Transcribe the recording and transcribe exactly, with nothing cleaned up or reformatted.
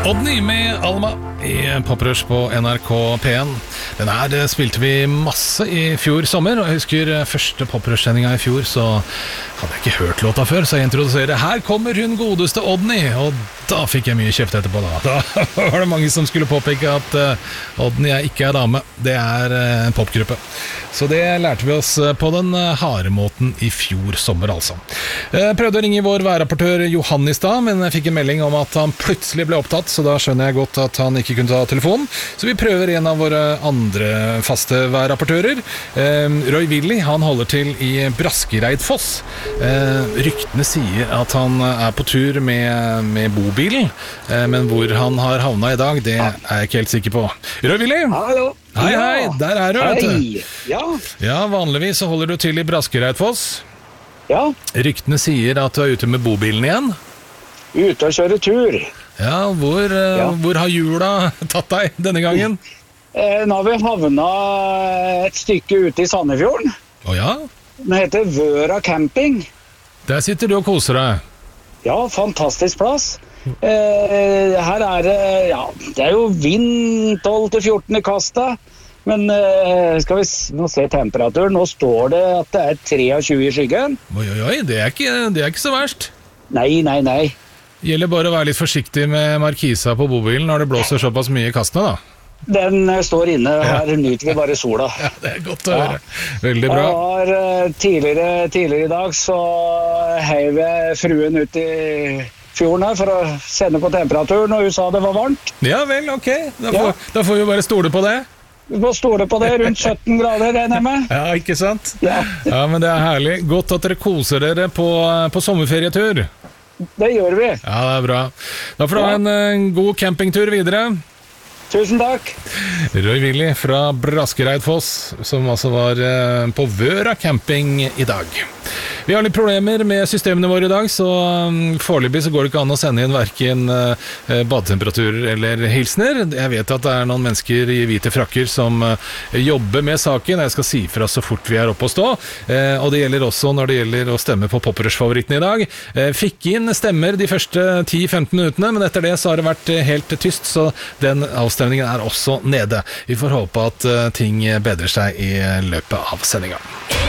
Odny med Alma i Poprush på N R K P en. Den her spilte vi masse i fjor sommer, og jeg husker første Poprush-sendinga i fjor, så hadde jeg ikke hørt låta før, så jeg introduserer her kommer hun godeste Odny, og da fikk jeg mye kjeft etterpå da. Da var det mange som skulle påpeke at uh, Odny er ikke er dame, det er uh, en popgruppe. Så det lærte vi oss på den harde måten i fjor sommer altså. Jeg prøvde å ringe vår værrapportør Johan i stad, men jeg fikk en melding om at han plutselig ble opptatt, så da skjønner jeg godt at han ikke kunne ta telefonen. Så vi prøver en av våre andre faste værrapportører. Eh, Roy Willy, han holder til i Braskereidfoss. Eh, ryktene sier at han er på tur med, med bobilen, eh, men hvor han har havnet i dag, det er jeg ikke helt sikker på. Roy Willy! Hallo! Hei, hei, der er du, vet du. Hei, ja. Ja, vanligvis så holder du til i Braskereidfoss. Ja. Ryktene sier at du er ute med bobilen igjen. Ute og kjøre tur. Ja, hvor, ja. hvor har jula tatt deg denne gangen? Eh, nå har vi havnet et stykke ute i Sandefjorden. Å ja? Den heter Vøra camping. Der sitter du og koser deg. Ja, fantastisk plass. Eh, her er det, ja, det er jo vind tolv til fjorten i kasta. Men eh, skal vi nå se temperaturen. Nå står det at det er tjuetre i skyggen. Oi, oi, oi, det er ikke, det er ikke så verst. Nei, nei, nei. Gjelder bare å være litt forsiktig med markisa på bobilen når det blåser såpass mye i kastene da. Den uh, står inne, her ja. Nyter vi bare sola. Ja, det er godt å høre. Ja. Veldig bra. Jeg var, uh, tidligere, tidligere i dag så heiv jeg fruen ut i fjorden her for å kjenne på temperaturen, og hun sa det var varmt. Ja vel, ok. Da får, ja. da får vi bare stole på det. Vi får stole på det, rundt sytten grader, regner jeg med. Ja, ikke sant? Ja. Ja, men det er herlig. Godt at dere koser dere på, på sommerferietur. Det gjør vi. Ja, det er bra. Da får du ha en, en god campingtur videre. Tusen takk. Roy Willy fra Braskereidfoss, som altså var på Vøra camping i dag. Vi har litt problemer med systemene våre i dag, så foreløpig så går det ikke an å sende inn hverken badetemperaturer eller hilsner. Jeg vet at det er noen mennesker i hvite frakker som jobber med saken. Jeg skal si fra så fort vi er oppe å stå. Og det gjelder også når det gjelder å stemme på Poprush-favoritten i dag. Fikk inn stemmer de første ti til femten minuttene, men etter det så har det vært helt tyst, så den avstemningen er også nede. Vi får håpe at ting bedrer seg i løpet av sendingen.